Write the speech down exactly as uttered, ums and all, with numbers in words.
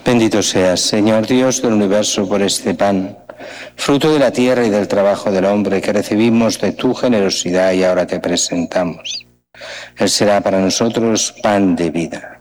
Bendito seas, Señor Dios del universo, por este pan, fruto de la tierra y del trabajo del hombre, que recibimos de tu generosidad y ahora te presentamos. Él será para nosotros pan de vida.